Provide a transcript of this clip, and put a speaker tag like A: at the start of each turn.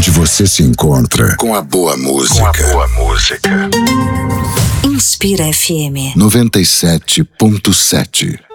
A: onde você se encontra com a boa música.
B: Inspira FM
A: 97.7.